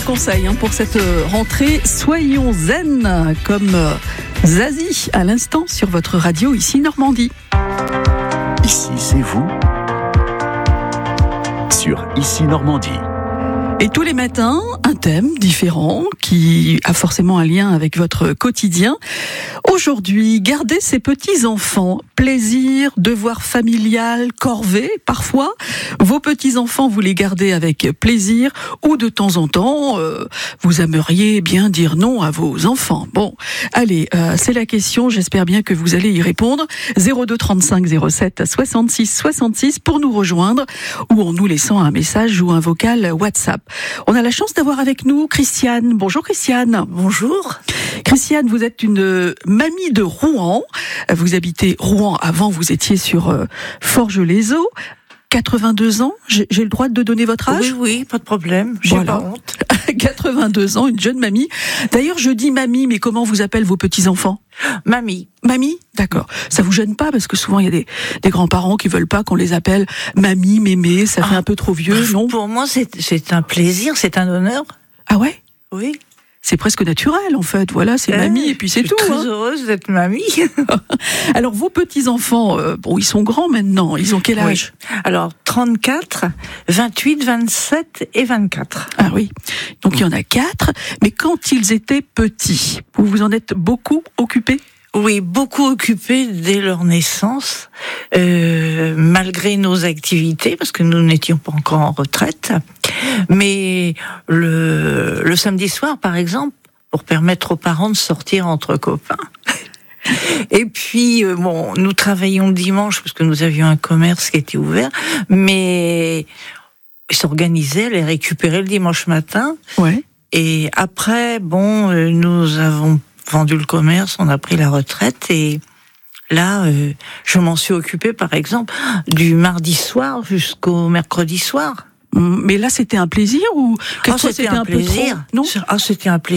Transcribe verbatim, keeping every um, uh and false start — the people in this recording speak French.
Conseil hein, pour cette rentrée, soyons zen comme euh, Zazie à l'instant sur votre radio ici Normandie. Ici c'est vous sur Ici Normandie. Et tous les matins, un thème différent qui a forcément un lien avec votre quotidien. Aujourd'hui, garder ses petits-enfants, plaisir, devoir familial, corvée parfois. Vos petits-enfants, vous les gardez avec plaisir ou de temps en temps, euh, vous aimeriez bien dire non à vos enfants. Bon, allez, euh, c'est la question, j'espère bien que vous allez y répondre. zéro deux trente-cinq zéro sept soixante-six soixante-six pour nous rejoindre ou en nous laissant un message ou un vocal WhatsApp. On a la chance d'avoir avec nous Christiane. Bonjour Christiane. Bonjour. Christiane, vous êtes une mamie de Rouen. Vous habitez Rouen. Avant, vous étiez sur euh, Forges-les-Eaux. quatre-vingt-deux ans. J'ai, j'ai le droit de donner votre âge ? Oui, oui, pas de problème. J'ai Voilà. pas honte. quatre-vingt-deux ans, une jeune mamie. D'ailleurs, je dis mamie, mais comment vous appellent vos petits-enfants ? Mamie. Mamie ? D'accord. Ça vous gêne pas ? Parce que souvent, il y a des, des grands-parents qui veulent pas qu'on les appelle mamie, mémé. Ça fait Ah. un peu trop vieux, non ? Pour moi, c'est, c'est un plaisir, c'est un honneur. Ah ouais ? Oui. C'est presque naturel, en fait. Voilà, c'est Euh, mamie et puis c'est je suis tout. très hein. heureuse d'être mamie. Alors, vos petits-enfants, euh, bon, ils sont grands maintenant. Ils ont quel âge ? Oui. Alors, trente-quatre, vingt-huit, vingt-sept et vingt-quatre. Ah oui. Donc, il y en a quatre. Mais quand ils étaient petits, vous vous en êtes beaucoup occupés ? Oui, beaucoup occupés dès leur naissance, euh, malgré nos activités, parce que nous n'étions pas encore en retraite. Mais le, le samedi soir, par exemple, pour permettre aux parents de sortir entre copains. Et puis, euh, bon, nous travaillions le dimanche, parce que nous avions un commerce qui était ouvert, mais ils s'organisaient, les récupérer le dimanche matin. Ouais. Et après, bon, euh, nous avons vendu le commerce, on a pris la retraite et là, euh, je m'en suis occupée, par exemple, du mardi soir jusqu'au mercredi soir. Mais là, c'était un plaisir ou Ah, quelquefois, c'était un un peu trop plaisir. Non. Ah, c'était un plaisir.